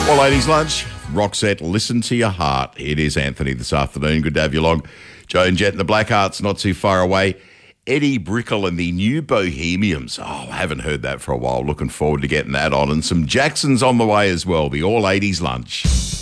Well, ladies, lunch, Roxette, listen to your heart. It is Anthony this afternoon. Good to have you along. Joe and Jet and the Blackhearts not too far away. Eddie Brickell and the New Bohemians. Oh, I haven't heard that for a while. Looking forward to getting that on. And some Jacksons on the way as well. The All 80s Lunch.